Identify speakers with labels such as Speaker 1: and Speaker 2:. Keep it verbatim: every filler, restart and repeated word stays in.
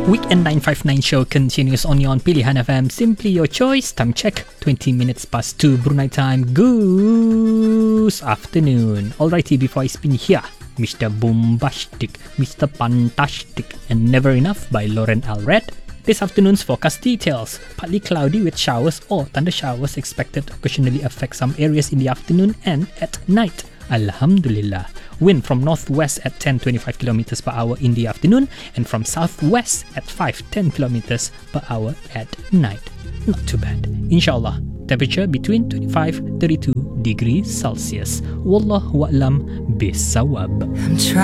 Speaker 1: Weekend nine five nine show continues only on Pilihan F M. Simply your choice. Time check, twenty minutes past two Brunei time. Good afternoon. Alrighty, before I spin here, Mister Bombastic, Mister Fantastic, and Never Enough by Lauren Alred. This afternoon's forecast details. Partly cloudy with showers or thunder showers expected to occasionally affect some areas in the afternoon and at night. Alhamdulillah. Wind from northwest at ten to twenty-five kilometers per hour in the afternoon and from southwest at five to ten kilometers per hour at night. Not too bad. Inshallah, temperature between twenty-five to thirty-two degrees Celsius. Wallahu a'lam bisawab.